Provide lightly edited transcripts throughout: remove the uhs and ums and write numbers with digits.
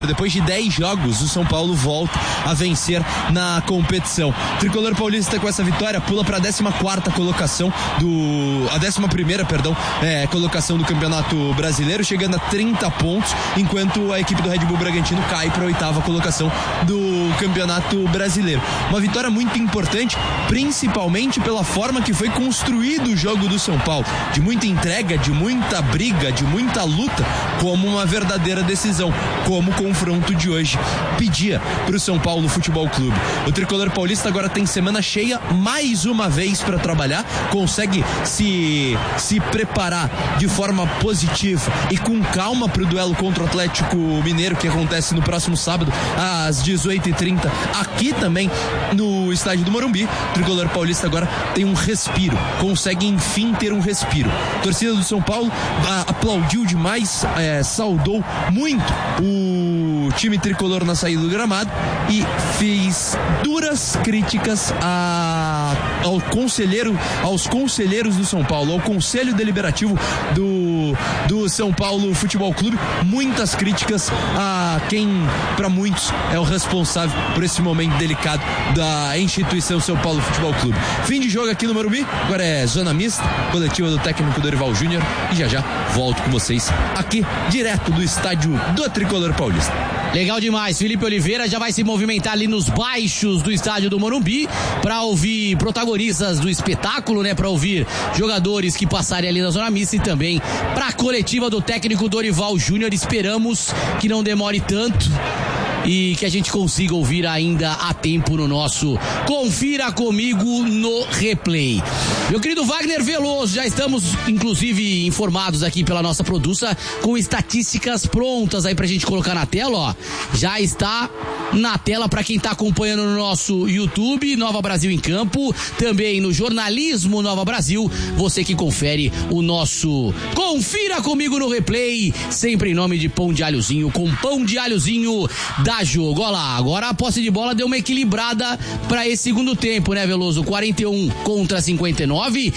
Depois de 10 jogos, o São Paulo volta a vencer na competição. O Tricolor Paulista, com essa vitória, pula para a 14ª colocação a 11ª, colocação do Campeonato Brasileiro, chegando a 30 pontos, enquanto a equipe do Red Bull Bragantino cai para a 8ª colocação do Campeonato Brasileiro. Uma vitória muito importante, principalmente pela forma que foi construído o jogo do São Paulo, de muita entrega, de muita briga, de muita luta, como uma verdadeira decisão, como o confronto de hoje pedia para o São Paulo Futebol Clube. O Tricolor Paulista agora tem semana cheia mais uma vez para trabalhar, consegue se preparar de forma positiva e com calma para o duelo contra o Atlético Mineiro, que acontece no próximo sábado às 18h30 aqui também no estádio do Morumbi. O Tricolor Paulista agora tem um respiro, consegue enfim ter um respiro. A torcida do São Paulo aplaudiu demais, saudou muito o time tricolor na saída do gramado e fez duras críticas aos conselheiros do São Paulo, ao Conselho Deliberativo do São Paulo Futebol Clube. Muitas críticas a quem, para muitos, é o responsável por esse momento delicado da instituição São Paulo Futebol Clube. Fim de jogo aqui no Morumbi, agora é zona mista, coletiva do técnico Dorival Júnior, e já volto com vocês aqui, direto do estádio do Tricolor Paulista. Legal demais, Felipe Oliveira já vai se movimentar ali nos baixos do estádio do Morumbi para ouvir protagonistas do espetáculo, né? Para ouvir jogadores que passarem ali na zona mista e também para a coletiva do técnico Dorival Júnior. Esperamos que não demore tanto e que a gente consiga ouvir ainda a tempo no nosso Confira Comigo no Replay. Meu querido Wagner Veloso, já estamos inclusive informados aqui pela nossa produção com estatísticas prontas aí pra gente colocar na tela, ó. Já está na tela para quem tá acompanhando no nosso YouTube, Nova Brasil em Campo, também no Jornalismo Nova Brasil, você que confere o nosso Confira Comigo no Replay, sempre em nome de Pão de Alhozinho, com Pão de Alhozinho da Jogo. Olha lá, agora a posse de bola deu uma equilibrada para esse segundo tempo, né, Veloso? 41 contra 59,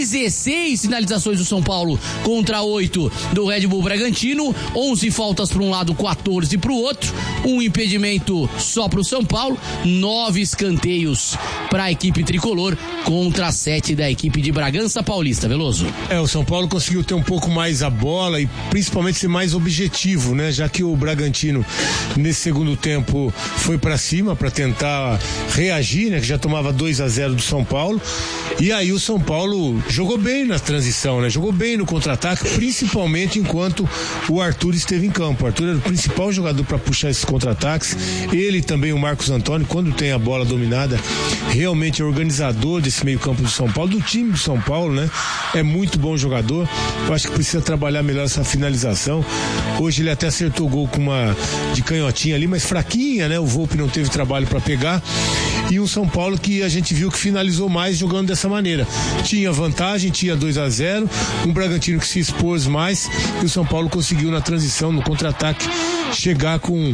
16 finalizações do São Paulo contra 8 do Red Bull Bragantino, 11 faltas para um lado, 14 para o outro, um impedimento só para o São Paulo, 9 escanteios para a equipe tricolor contra 7 da equipe de Bragança Paulista. Veloso. O São Paulo conseguiu ter um pouco mais a bola e principalmente ser mais objetivo, né? Já que o Bragantino nesse segundo tempo foi para cima para tentar reagir, né? Que já tomava 2-0 do São Paulo, e aí o São Paulo jogou bem na transição, né? Jogou bem no contra-ataque, principalmente enquanto o Arthur esteve em campo. O Arthur era o principal jogador para puxar esses contra-ataques, ele também, o Marcos Antônio, quando tem a bola dominada, realmente é organizador desse meio campo do São Paulo, do time do São Paulo, né? É muito bom jogador, eu acho que precisa trabalhar melhor essa finalização. Hoje ele até acertou o gol com uma de canhotinha ali, mas fraquinha, né? O Volpi não teve trabalho para pegar. E um São Paulo que a gente viu que finalizou mais jogando dessa maneira. Tinha vantagem, tinha 2-0, um Bragantino que se expôs mais, e o São Paulo conseguiu na transição, no contra-ataque, chegar com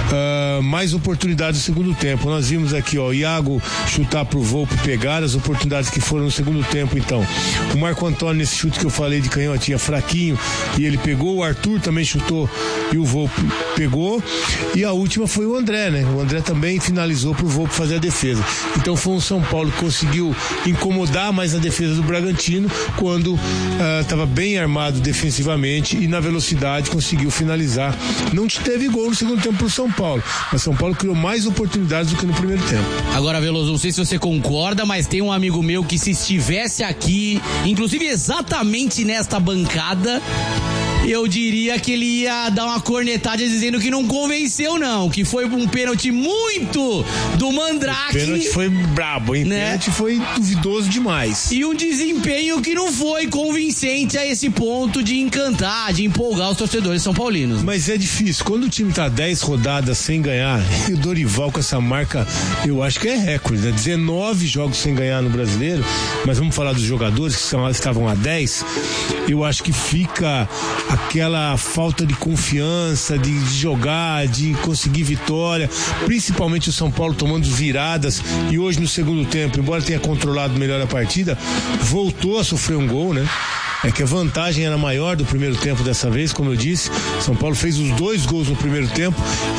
mais oportunidades no segundo tempo. Nós vimos aqui, ó, Iago chutar pro Volpi pegar, as oportunidades que foram no segundo tempo, então. O Marco Antônio, nesse chute que eu falei de canhotinha, fraquinho, e ele pegou. O Arthur também chutou e o Volpi pegou. E a última foi o André, né? O André também finalizou pro Volpi fazer a defesa. Então foi um São Paulo que conseguiu incomodar mais a defesa do Bragantino quando estava bem armado defensivamente e na velocidade conseguiu finalizar. Não teve gol no segundo tempo pro São Paulo, mas São Paulo criou mais oportunidades do que no primeiro tempo. Agora, Veloso, não sei se você concorda, mas tem um amigo meu que, se estivesse aqui, inclusive exatamente nesta bancada, eu diria que ele ia dar uma cornetada dizendo que não convenceu, não, que foi um pênalti muito do Mandrake. O pênalti foi brabo, hein? Né? O pênalti foi duvidoso demais. E um desempenho que não foi convincente a esse ponto de encantar, de empolgar os torcedores são paulinos. Mas é difícil, quando o time tá 10 rodadas sem ganhar, e o Dorival com essa marca, eu acho que é recorde, né? 19 jogos sem ganhar no Brasileiro, mas vamos falar dos jogadores que estavam a 10, eu acho que fica aquela falta de confiança, de jogar, de conseguir vitória, principalmente o São Paulo tomando viradas, e hoje no segundo tempo, embora tenha controlado melhor a partida, voltou a sofrer um gol, né? é que a vantagem era maior do primeiro tempo dessa vez, como eu disse. São Paulo fez os 2 gols no primeiro tempo